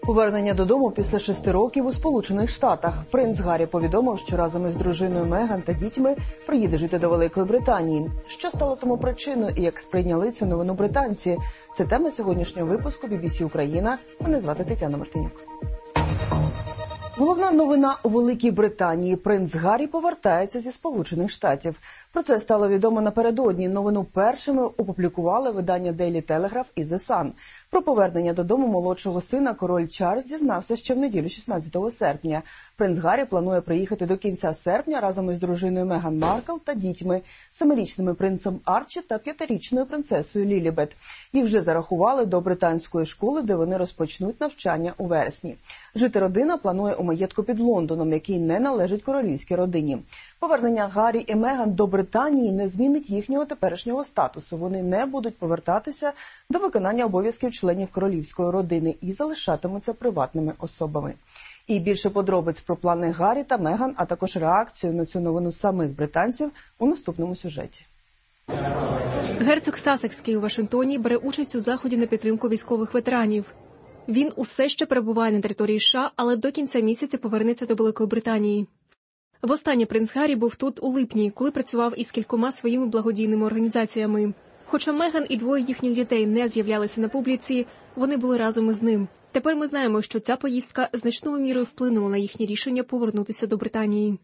Повернення додому після 6 років у Сполучених Штатах. Принц Гаррі повідомив, що разом із дружиною Меган та дітьми приїде жити до Великої Британії. Що стало тому причиною і як сприйняли цю новину британці? Це тема сьогоднішнього випуску BBC Україна. Мене звати Тетяна Мартинюк. Головна новина у Великій Британії. Принц Гаррі повертається зі Сполучених Штатів. Про це стало відомо напередодні. Новину першими опублікували видання Daily Telegraph і The Sun. Про повернення додому молодшого сина король Чарльз дізнався ще в неділю 16 серпня. Принц Гаррі планує приїхати до кінця серпня разом із дружиною Меган Маркл та дітьми, 7-річним принцем Арчі та 5-річною принцесою Лілібет. Їх вже зарахували до британської школи, де вони розпочнуть навчання у вересні. Жити родина планує у маєтку під Лондоном, який не належить королівській родині. Повернення Гаррі і Меган до Британії не змінить їхнього теперішнього статусу. Вони не будуть повертатися до виконання обов'язків членів королівської родини і залишатимуться приватними особами. І більше подробиць про плани Гаррі та Меган, а також реакцію на цю новину самих британців у наступному сюжеті. Герцог Сассекський у Вашингтоні бере участь у заході на підтримку військових ветеранів. Він усе ще перебуває на території США, але до кінця місяця повернеться до Великої Британії. Востаннє принц Гаррі був тут у липні, коли працював із кількома своїми благодійними організаціями. Хоча Меган і двоє їхніх дітей не з'являлися на публіці, вони були разом із ним. Тепер ми знаємо, що ця поїздка значною мірою вплинула на їхнє рішення повернутися до Британії.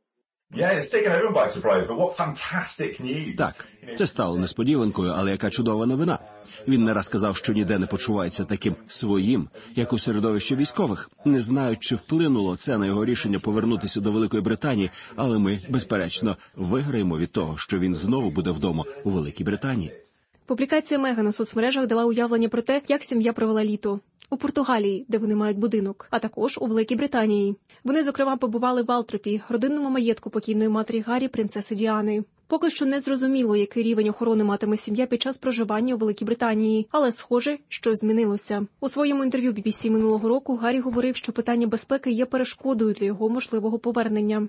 Так, це стало несподіванкою, але яка чудова новина. Він не раз казав, що ніде не почувається таким своїм, як у середовищі військових. Не знаю, чи вплинуло це на його рішення повернутися до Великої Британії, але ми, безперечно, виграємо від того, що він знову буде вдома у Великій Британії. Публікація Меган у соцмережах дала уявлення про те, як сім'я провела літо. У Португалії, де вони мають будинок, а також у Великій Британії. Вони, зокрема, побували в Алтропі, родинному маєтку покійної матері Гаррі, принцеси Діани. Поки що не зрозуміло, який рівень охорони матиме сім'я під час проживання у Великій Британії, але, схоже, щось змінилося. У своєму інтерв'ю BBC минулого року Гаррі говорив, що питання безпеки є перешкодою для його можливого повернення.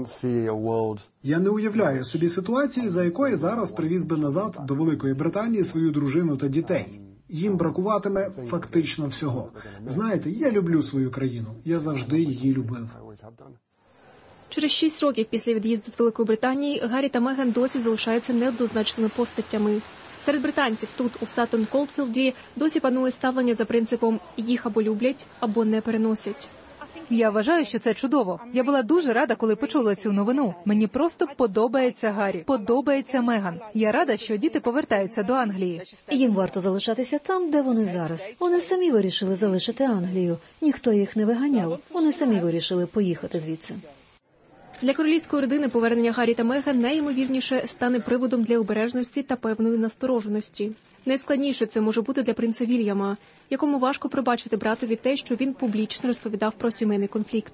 Я не уявляю собі ситуації, за якої зараз привіз би назад до Великої Британії свою дружину та дітей. Їм бракуватиме фактично всього. Знаєте, я люблю свою країну. Я завжди її любив. Через 6 років після від'їзду з Великої Британії Гаррі та Меган досі залишаються неоднозначними постатями. Серед британців тут, у Саттон-Колдфілді, досі панує ставлення за принципом «їх або люблять, або не переносять». Я вважаю, що це чудово. Я була дуже рада, коли почула цю новину. Мені просто подобається Гаррі, подобається Меган. Я рада, що діти повертаються до Англії. Їм варто залишатися там, де вони зараз. Вони самі вирішили залишити Англію. Ніхто їх не виганяв. Вони самі вирішили поїхати звідси. Для королівської родини повернення Гаррі та Меган найімовірніше стане приводом для обережності та певної настороженості. Найскладніше це може бути для принца Вільяма, якому важко пробачити братові те, що він публічно розповідав про сімейний конфлікт.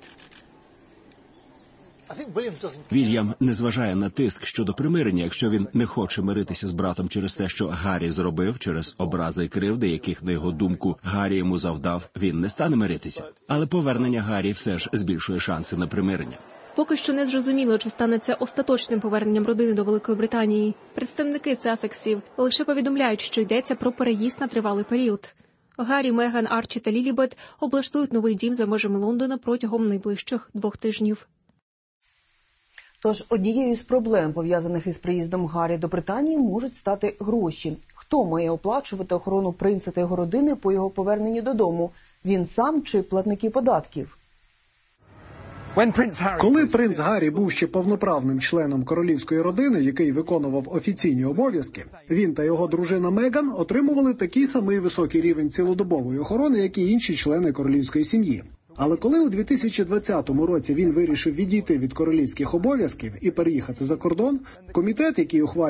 Вільям не зважає на тиск щодо примирення, якщо він не хоче миритися з братом через те, що Гаррі зробив, через образи і кривди, яких, на його думку, Гаррі йому завдав, він не стане миритися. Але повернення Гаррі все ж збільшує шанси на примирення. Поки що не зрозуміло, чи стане це остаточним поверненням родини до Великої Британії. Представники Сассексів лише повідомляють, що йдеться про переїзд на тривалий період. Гаррі, Меган, Арчі та Лілібет облаштують новий дім за межами Лондона протягом найближчих 2 тижнів. Тож однією з проблем, пов'язаних із приїздом Гаррі до Британії, можуть стати гроші. Хто має оплачувати охорону принца та його родини по його поверненні додому? Він сам чи платники податків? Коли принц Гаррі був ще повноправним членом королівської родини, який виконував офіційні обов'язки, він та його дружина Меган отримували такий самий високий рівень цілодобової охорони, як і інші члени королівської сім'ї. Але коли у 2020 році він вирішив відійти від королівських обов'язків і переїхати за кордон, комітет, який ухвалює